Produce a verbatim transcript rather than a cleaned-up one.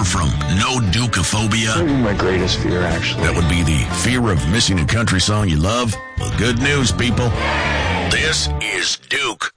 from no Dukeophobia? My greatest fear, actually. That would be the fear of missing a country song you love? Well, good news, people. This is Duke.